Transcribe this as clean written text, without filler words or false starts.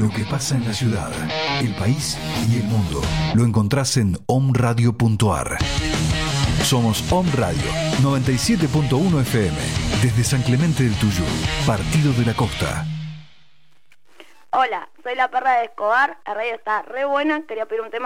Lo que pasa en la ciudad, el país y el mundo lo encontrás en omradio.ar. Somos Om Radio 97.1 FM, desde San Clemente del Tuyú, Partido de la Costa. Hola, soy la perra de Escobar, la radio está re buena, quería pedir un tema